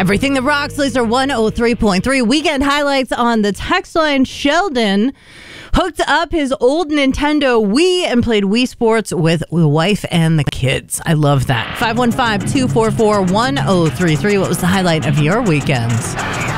Everything that rocks, Laser 103.3. Weekend highlights on the text line. Sheldon hooked up his old Nintendo Wii and played Wii Sports with the wife and the kids. I love that. 515-244-1033. What was the highlight of your weekends?